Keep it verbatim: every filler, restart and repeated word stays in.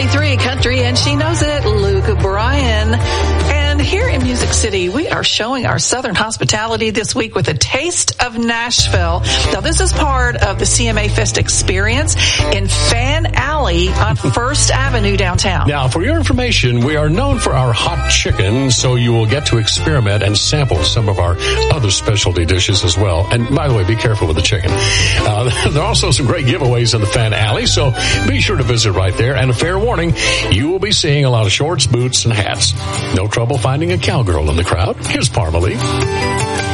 three Country, and she knows it, Luke Bryan. And here in Music City, we are showing our Southern hospitality this week with a taste of Nashville. Now, this is part of the C M A Fest experience in Fan Alley on First Avenue downtown. Now, for your information, we are known for our hot chicken, so you will get to experiment and sample some of our other specialty dishes as well. And by the way, be careful with the chicken. Uh, there are also some great giveaways in the Fan Alley, so be sure to visit right there. And a fair warning, you will be seeing a lot of shorts, boots, and hats. No trouble finding a cowgirl in the crowd. Here's Parmalee.